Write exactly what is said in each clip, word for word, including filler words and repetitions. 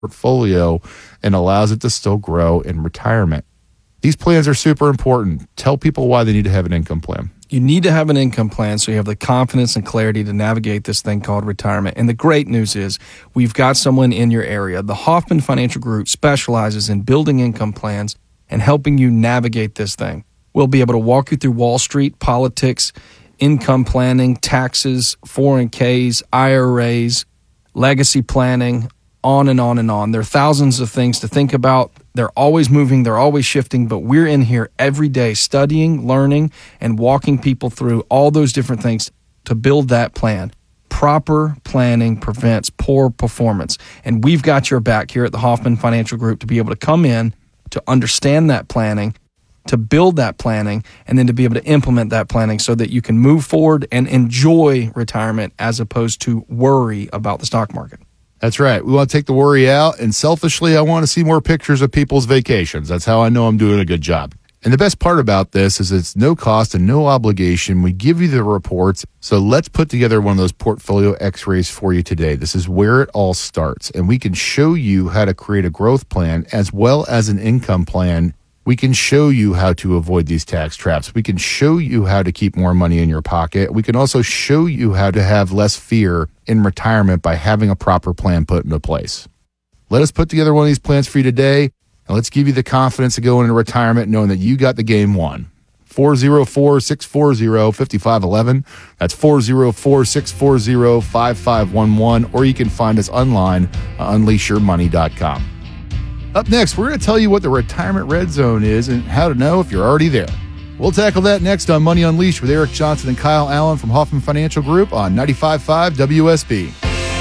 portfolio and allows it to still grow in retirement. These plans are super important. Tell people why they need to have an income plan. You need to have an income plan so you have the confidence and clarity to navigate this thing called retirement. And the great news is we've got someone in your area. The Hoffman Financial Group specializes in building income plans and helping you navigate this thing. We'll be able to walk you through Wall Street, politics, income planning, taxes, four oh one k's, I R As, legacy planning, on and on and on. There are thousands of things to think about. They're always moving, they're always shifting, but we're in here every day studying, learning, and walking people through all those different things to build that plan. Proper planning prevents poor performance. And we've got your back here at the Hoffman Financial Group to be able to come in, to understand that planning, to build that planning, and then to be able to implement that planning so that you can move forward and enjoy retirement as opposed to worry about the stock market. That's right. We want to take the worry out, and selfishly, I want to see more pictures of people's vacations. That's how I know I'm doing a good job. And the best part about this is it's no cost and no obligation. We give you the reports, so let's put together one of those portfolio x-rays for you today. This is where it all starts, and we can show you how to create a growth plan as well as an income plan. We can show you how to avoid these tax traps. We can show you how to keep more money in your pocket. We can also show you how to have less fear in retirement by having a proper plan put into place. Let us put together one of these plans for you today, and let's give you the confidence to go into retirement knowing that you got the game won. four oh four, six four zero, five five one one. That's four oh four, six four zero, five five one one, or you can find us online at unleash your money dot com. Up next, we're going to tell you what the Retirement Red Zone is and how to know if you're already there. We'll tackle that next on Money Unleashed with Eric Johnson and Kyle Allen from Hoffman Financial Group on ninety-five point five W S B.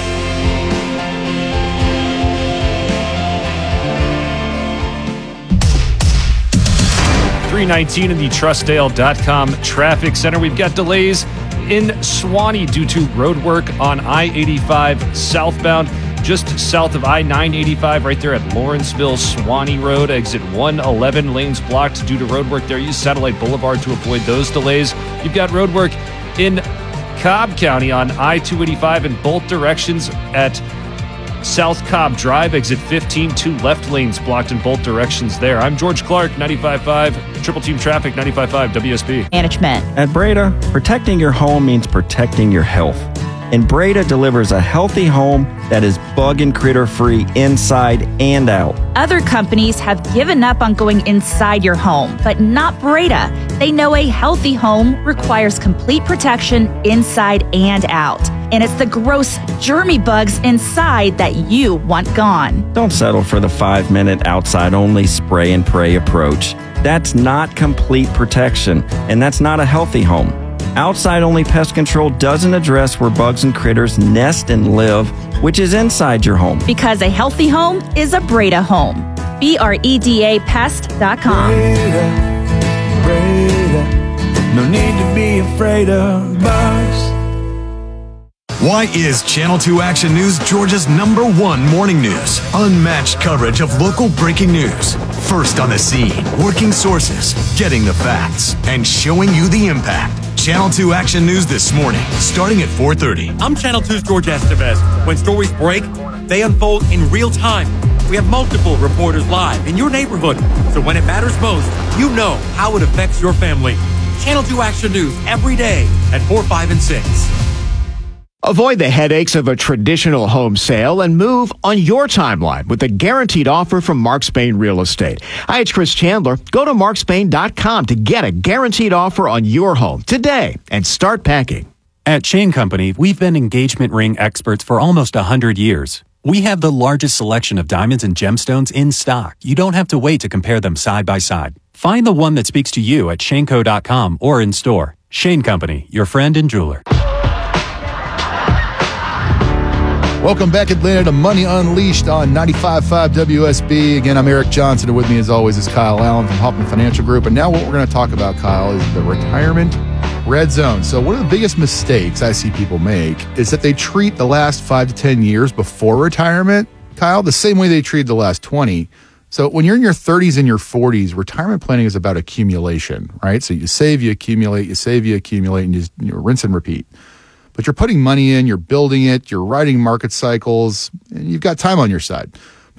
three nineteen in the Trustdale dot com Traffic Center. We've got delays in Suwanee due to road work on I eighty-five southbound. Just south of I nine eighty-five, right there at Lawrenceville, Suwanee Road, exit one eleven, lanes blocked due to road work there. Use Satellite Boulevard to avoid those delays. You've got road work in Cobb County on I two eighty-five in both directions at South Cobb Drive, exit fifteen, two left lanes blocked in both directions there. I'm George Clark, ninety-five point five, Triple Team Traffic, ninety-five point five W S B. Management. At Breda, protecting your home means protecting your health. And Breda delivers a healthy home that is bug and critter free inside and out. Other companies have given up on going inside your home, but not Breda. They know a healthy home requires complete protection inside and out. And it's the gross, germy bugs inside that you want gone. Don't settle for the five-minute outside-only spray and pray approach. That's not complete protection, and that's not a healthy home. Outside-only pest control doesn't address where bugs and critters nest and live, which is inside your home. Because a healthy home is a Breda home. B R E D A pest dot com. Breda, Breda, no need to be afraid of bugs. Why is Channel two Action News Georgia's number one morning news? Unmatched coverage of local breaking news. First on the scene, working sources, getting the facts, and showing you the impact. Channel two Action News this morning, starting at four thirty. I'm Channel two's George Estevez. When stories break, they unfold in real time. We have multiple reporters live in your neighborhood. So when it matters most, you know how it affects your family. Channel two Action News every day at four, five, and six. Avoid the headaches of a traditional home sale and move on your timeline with a guaranteed offer from Mark Spain Real Estate. Hi, it's Chris Chandler. Go to mark spain dot com to get a guaranteed offer on your home today and start packing. At Chain Company, we've been engagement ring experts for almost one hundred years. We have the largest selection of diamonds and gemstones in stock. You don't have to wait to compare them side by side. Find the one that speaks to you at shane co dot com or in store. Chain Company, your friend and jeweler. Welcome back, Atlanta, to Money Unleashed on ninety-five point five W S B. Again, I'm Eric Johnson, and with me, as always, is Kyle Allen from Hoffman Financial Group. And now what we're going to talk about, Kyle, is the Retirement Red Zone. So one of the biggest mistakes I see people make is that they treat the last five to ten years before retirement, Kyle, the same way they treat the last twenty. So when you're in your thirties and your forties, retirement planning is about accumulation, right? So you save, you accumulate, you save, you accumulate, and you, just, you know, rinse and repeat. But you're putting money in, you're building it, you're riding market cycles, and you've got time on your side.